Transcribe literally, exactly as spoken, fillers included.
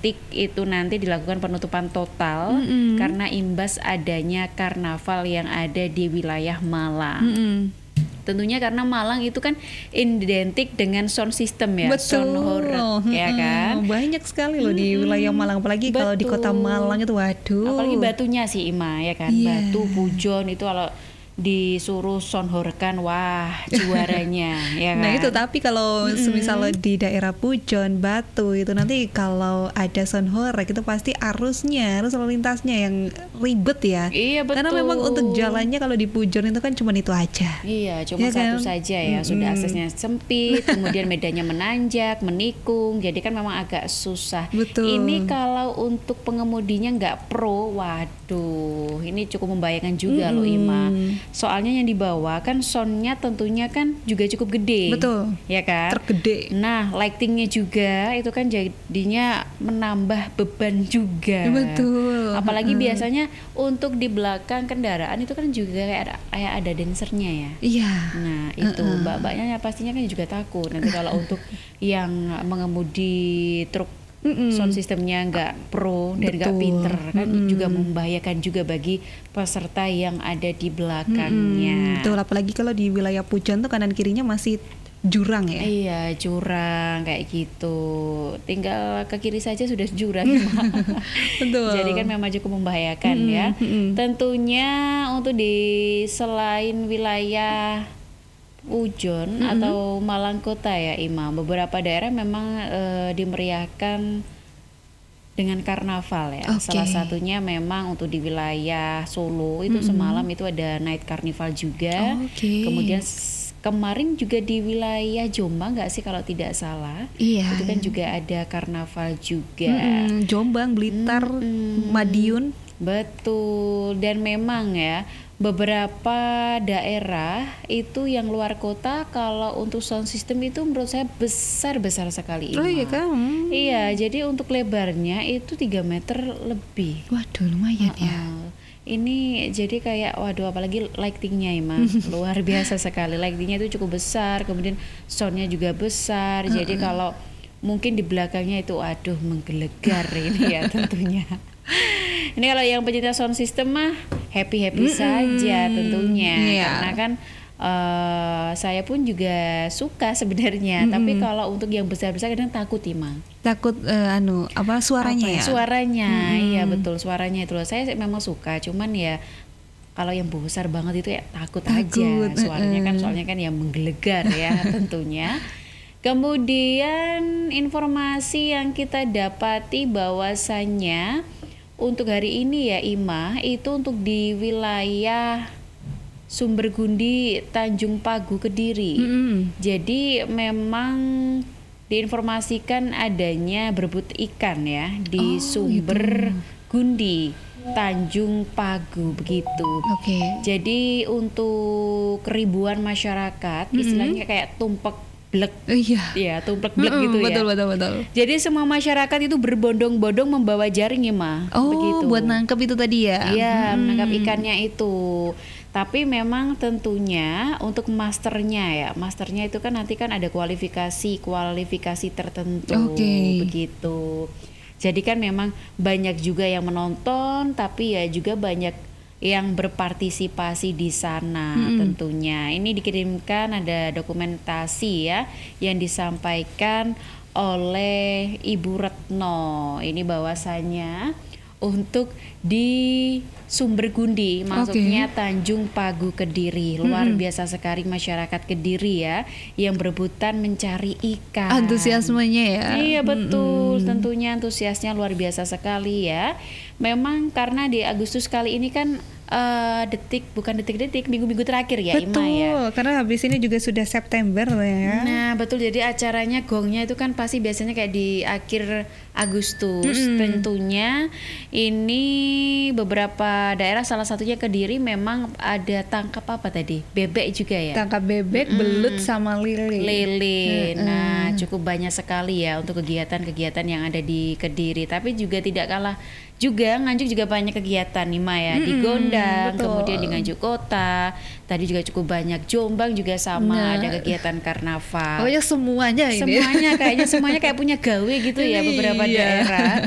detik itu nanti dilakukan penutupan total Mm-mm. karena imbas adanya karnaval yang ada di wilayah Malang. Mm-mm. Tentunya karena Malang itu kan identik dengan sound system ya, Betul. sound horror, ya kan? Banyak sekali loh di wilayah Malang, apalagi kalau di kota Betul. Malang itu, waduh. Apalagi batunya sih Ima ya kan, Iya. batu pujon itu kalau disuruh sonhorkan, wah juaranya ya kan. Nah itu, tapi kalau semisal di daerah Pujon, Batu itu nanti kalau ada sound horeg itu pasti arusnya, arus lalu lintasnya yang ribet ya. Iya betul. Karena memang untuk jalannya kalau di Pujon itu kan cuma itu aja. Iya, cuma Ya satu kan? saja ya. Mm-mm. Sudah aksesnya sempit, kemudian medannya menanjak, menikung. Jadi kan memang agak susah. Betul. Ini kalau untuk pengemudinya nggak pro, waduh, ini cukup membahayakan juga loh Ima. Soalnya yang dibawa kan soundnya tentunya kan juga cukup gede. Betul. Ya kan? Tergede. Nah, lightingnya juga itu kan jadinya menambah beban juga. Betul. Apalagi Mm-mm. biasanya untuk di belakang kendaraan itu kan juga kayak ada, kayak ada dancernya ya. Iya. Nah itu Uh-uh. mbak-mbaknya pastinya kan juga takut nanti kalau untuk yang mengemudi truk Mm-mm. sound systemnya nggak pro dan nggak Betul. pinter kan Mm-mm. juga membahayakan juga bagi peserta yang ada di belakangnya. Mm-mm. Betul, apalagi kalau di wilayah Pujon tuh kanan kirinya masih jurang ya. Iya jurang kayak gitu, tinggal ke kiri saja sudah jurang. Betul. Jadi kan memang cukup membahayakan Mm-mm, ya. mm-mm. Tentunya untuk di selain wilayah Pujon Mm-mm. atau Malang Kota ya Ima, beberapa daerah memang eh, dimeriahkan dengan karnaval ya. Oke. Salah satunya memang untuk di wilayah Solo itu Mm-mm. semalam itu ada night carnival juga. Oke. Kemudian s- kemarin juga di wilayah Jombang nggak sih kalau tidak salah. Iya. Itu kan juga ada karnaval juga. Mm-mm. Jombang, Blitar, Mm-mm. Madiun. Betul, dan memang ya beberapa daerah itu yang luar kota kalau untuk sound system itu menurut saya besar-besar sekali Oh Ima. iya kan? Hmm. Iya, jadi untuk lebarnya itu tiga meter lebih. Waduh, lumayan ya. Uh, Ini jadi kayak waduh apalagi lightingnya Ima luar biasa sekali. Lightingnya itu cukup besar, kemudian soundnya juga besar. Jadi kalau mungkin di belakangnya itu aduh menggelegar ini ya tentunya. Ini kalau yang pencinta sound system mah happy-happy Mm-mm. saja tentunya. Iya. Karena kan eh, saya pun juga suka sebenarnya. Mm-mm. Tapi kalau untuk yang besar-besar kadang takut Ima. Takut eh, anu apa suaranya Apa ya? Suaranya, Mm-mm. iya betul suaranya itu loh. Saya sih memang suka, cuman ya kalau yang besar banget itu ya takut, Takut, aja. Suaranya kan mm-mm. soalnya kan ya menggelegar ya tentunya. Kemudian informasi yang kita dapati bahwasannya untuk hari ini ya Ima itu untuk di wilayah Sumbergundi, Tanjung Pagu, Kediri. Mm-mm. Jadi memang diinformasikan adanya berebut ikan ya di Oh, Sumber Gundi, Tanjung Pagu begitu. Oke. Jadi untuk ribuan masyarakat istilahnya kayak tumplek blek, Iya. ya tumplek blek Mm-mm, gitu betul, ya. betul, betul. Jadi semua masyarakat itu berbondong-bondong membawa jaring ya Ma, Oh, begitu. buat nangkep itu tadi ya? Iya, Mm-mm. menangkap ikannya itu. Tapi memang tentunya untuk masternya ya, masternya itu kan nanti kan ada kualifikasi, kualifikasi tertentu Oke. begitu. Jadi kan memang banyak juga yang menonton, tapi ya juga banyak yang berpartisipasi di sana Mm-mm. tentunya. Ini dikirimkan ada dokumentasi ya yang disampaikan oleh Ibu Retno. Ini bahwasanya untuk di Sumbergundi, maksudnya Tanjung Pagu Kediri, luar Mm-mm. biasa sekali masyarakat Kediri ya, yang berebutan mencari ikan. Antusiasmenya ya. Iya betul, Mm-mm. tentunya antusiasnya luar biasa sekali ya. Memang karena di Agustus kali ini kan eh, detik bukan detik-detik minggu-minggu terakhir ya Betul, Ima ya. karena habis ini juga sudah September ya. Nah betul, jadi acaranya gongnya itu kan pasti biasanya kayak di akhir Agustus. Mm-mm. Tentunya ini beberapa daerah salah satunya Kediri memang ada tangkap apa tadi? Bebek juga ya? Tangkap bebek, Mm-mm. belut sama lele. Lele. Mm-mm. Nah, cukup banyak sekali ya untuk kegiatan-kegiatan yang ada di Kediri. Tapi juga tidak kalah juga Nganjuk juga banyak kegiatan nih Maya di Mm-mm, Gondang, betul. kemudian di Nganjuk Kota. Tadi juga cukup banyak. Jombang juga sama Nah. ada kegiatan karnaval. Pokoknya semuanya ini. Semuanya kayaknya semuanya kayak punya gawe gitu ya beberapa Iya. daerah.